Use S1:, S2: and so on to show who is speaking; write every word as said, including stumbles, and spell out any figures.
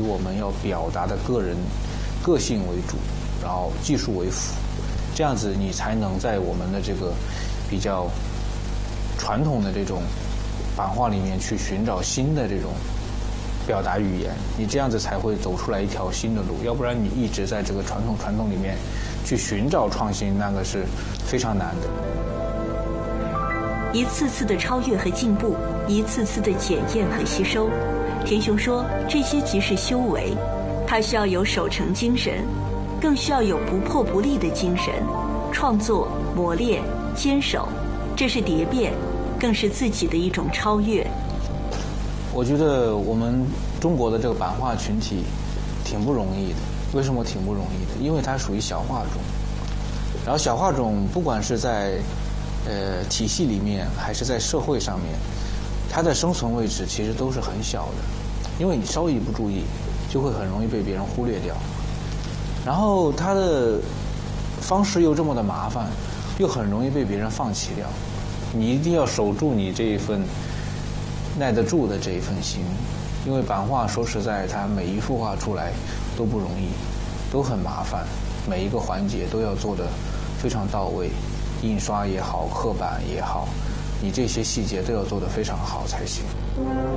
S1: 我们要表达的个人个性为主，然后技术为辅，这样子你才能在我们的这个比较传统的这种版画里面去寻找新的这种表达语言，你这样子才会走出来一条新的路。要不然你一直在这个传统传统里面去寻找创新，那个是非常难的。
S2: 一次次的超越和进步，一次次的检验和吸收。田雄说，这些即是修为，他需要有守成精神，更需要有不破不立的精神，创作、磨练、坚守，这是蝶变，更是自己的一种超越。
S1: 我觉得我们中国的这个版画群体挺不容易的。为什么挺不容易的？因为它属于小画种，然后小画种不管是在呃体系里面还是在社会上面，它的生存位置其实都是很小的，因为你稍一不注意就会很容易被别人忽略掉，然后它的方式又这么的麻烦，又很容易被别人放弃掉。你一定要守住你这一份耐得住的这一份心，因为版画说实在，它每一幅画出来都不容易，都很麻烦，每一个环节都要做得非常到位，印刷也好，刻板也好，你这些细节都要做得非常好才行。